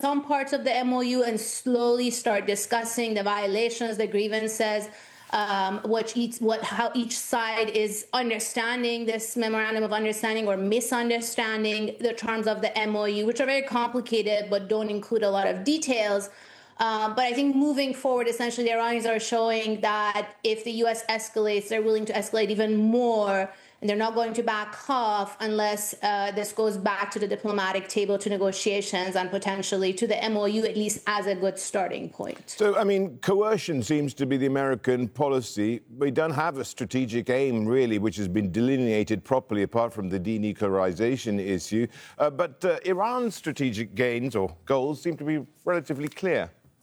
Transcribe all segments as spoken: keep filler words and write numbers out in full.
some parts of the M O U and slowly start discussing the violations, the grievances, um, what each, what, how each side is understanding this memorandum of understanding or misunderstanding the terms of the M O U, which are very complicated but don't include a lot of details. Um, but I think moving forward, essentially, the Iranians are showing that if the U S escalates, they're willing to escalate even more, and they're not going to back off unless uh, this goes back to the diplomatic table to negotiations and potentially to the M O U, at least as a good starting point. So, I mean, coercion seems to be the American policy. We don't have a strategic aim, really, which has been delineated properly apart from the denuclearization issue. Uh, but uh, Iran's strategic gains or goals seem to be relatively clear.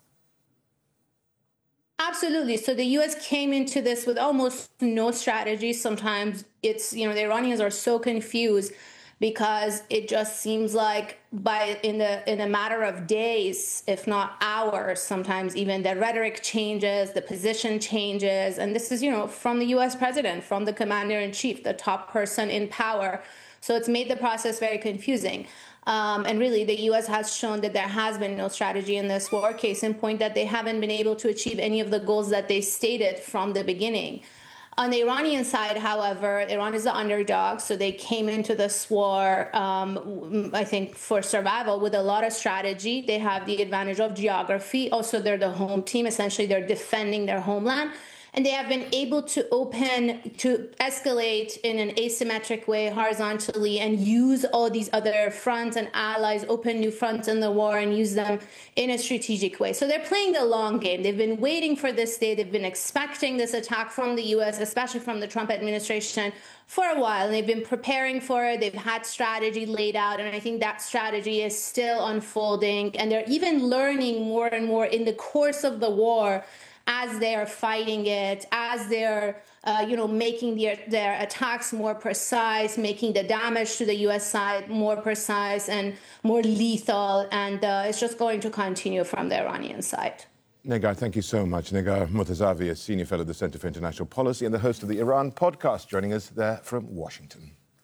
Absolutely. So the U S came into this with almost no strategy. Sometimes it's, you know, the Iranians are so confused because it just seems like by in the in a matter of days, if not hours, sometimes even the rhetoric changes, the position changes. And this is, you know, from the U S president, from the commander in chief, the top person in power. So it's made the process very confusing. Um, and really, the U S has shown that there has been no strategy in this war. Case in point that they haven't been able to achieve any of the goals that they stated from the beginning. On the Iranian side, however, Iran is the underdog, so they came into this war, um, I think, for survival with a lot of strategy. They have the advantage of geography. Also, they're the home team. Essentially, they're defending their homeland. And they have been able to open, to escalate in an asymmetric way horizontally and use all these other fronts and allies, open new fronts in the war and use them in a strategic way. So they're playing the long game. They've been waiting for this day. They've been expecting this attack from the U S, especially from the Trump administration, for a while. And they've been preparing for it. They've had strategy laid out. And I think that strategy is still unfolding. And they're even learning more and more in the course of the war as they are fighting it, as they're, uh, you know, making their, their attacks more precise, making the damage to the U S side more precise and more lethal. And uh, it's just going to continue from the Iranian side. Negar, thank you so much. Negar Mortazavi, a senior fellow at the Center for International Policy and the host of the Iran podcast, joining us there from Washington.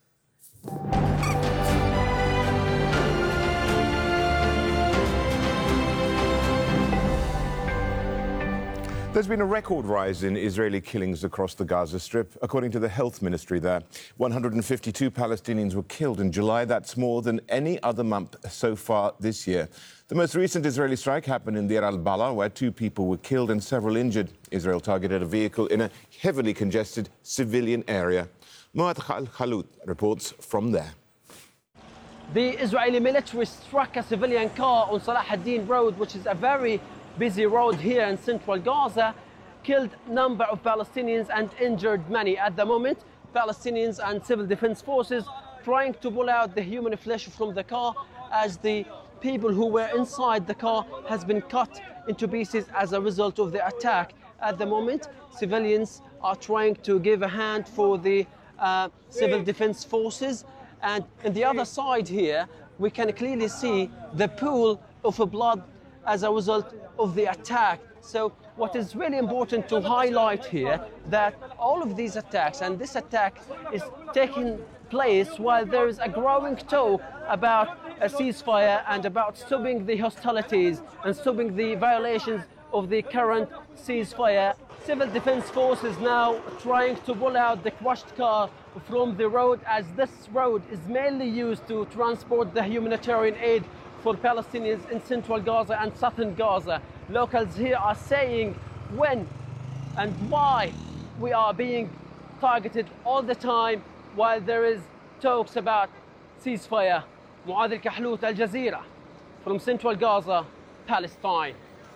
There's been a record rise in Israeli killings across the Gaza Strip. According to the health ministry there, one hundred fifty-two Palestinians were killed in July. That's more than any other month so far this year. The most recent Israeli strike happened in Deir al-Balah, where two people were killed and several injured. Israel targeted a vehicle in a heavily congested civilian area. Muad Khalut reports from there. The Israeli military struck a civilian car on Salah ad-Din Road, which is a very busy road here in central Gaza, killed a number of Palestinians and injured many. At the moment, Palestinians and civil defense forces trying to pull out the human flesh from the car as the people who were inside the car has been cut into pieces as a result of the attack. At the moment, civilians are trying to give a hand for the uh, civil defense forces. And on the other side here, we can clearly see the pool of blood as a result of the attack. So what is really important to highlight here, that all of these attacks, and this attack is taking place while there is a growing talk about a ceasefire and about stopping the hostilities and stopping the violations of the current ceasefire. Civil defense forces now trying to pull out the crushed car from the road, as this road is mainly used to transport the humanitarian aid for Palestinians in central Gaza and southern Gaza. Locals here are saying when and why we are being targeted all the time while there is talks about ceasefire. Muad Khalut, Al Jazeera, from central Gaza, Palestine.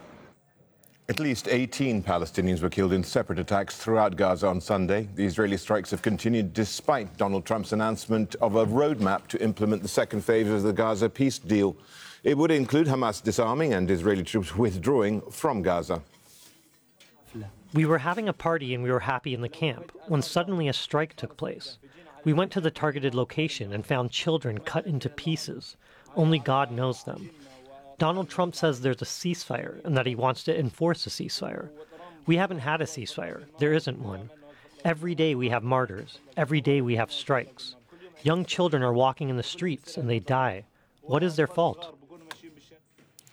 At least eighteen Palestinians were killed in separate attacks throughout Gaza on Sunday. The Israeli strikes have continued despite Donald Trump's announcement of a roadmap to implement the second phase of the Gaza peace deal. It would include Hamas disarming and Israeli troops withdrawing from Gaza. We were having a party and we were happy in the camp when suddenly a strike took place. We went to the targeted location and found children cut into pieces. Only God knows them. Donald Trump says there's a ceasefire and that he wants to enforce a ceasefire. We haven't had a ceasefire. There isn't one. Every day we have martyrs. Every day we have strikes. Young children are walking in the streets and they die. What is their fault?